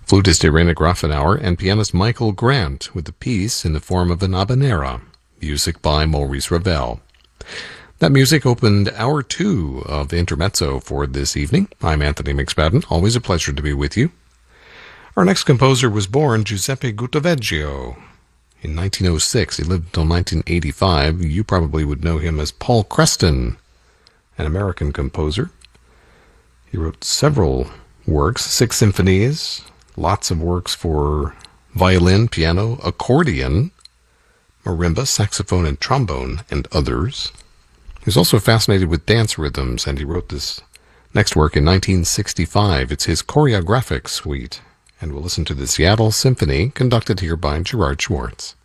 Flutist Irina Grafenauer and pianist Michael Grant with the piece in the form of an habanera, music by Maurice Ravel. That music opened hour 2 of Intermezzo for this evening. I'm Anthony McSpadden. Always a pleasure to be with you. Our next composer was born Giuseppe Guttaveggio in 1906. He lived until 1985. You probably would know him as Paul Creston, an American composer. He wrote several works, 6 symphonies, lots of works for violin, piano, accordion, marimba, saxophone, and trombone, and others. He was also fascinated with dance rhythms, and he wrote this next work in 1965. It's his choreographic suite, and we'll listen to the Seattle Symphony, conducted here by Gerard Schwartz.